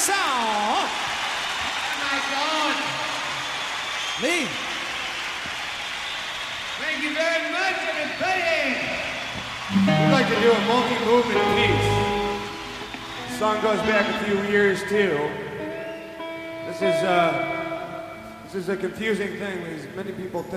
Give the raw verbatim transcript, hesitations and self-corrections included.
song. Oh my God. Lee. Thank you very much. I've been playing. We'd like to do a multi-movement piece. The song goes back a few years too. This is uh, this is a confusing thing. There's many people think